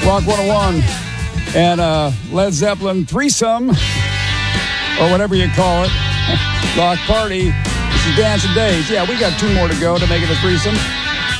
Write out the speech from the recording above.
Rock 101 and Led Zeppelin threesome, or whatever you call it, rock party. This is Dancing Days. Yeah, we got 2 more to go to make it a threesome.